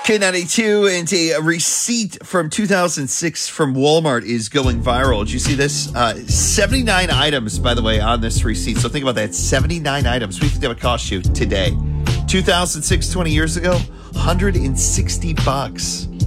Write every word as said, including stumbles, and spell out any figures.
K ninety-two, and a receipt from two thousand six from Walmart is going viral. Did you see this? Uh, seventy-nine items, by the way, on this receipt. So think about that. seventy-nine items. What do you think that would cost you today? two thousand six, twenty years ago, one hundred sixty bucks.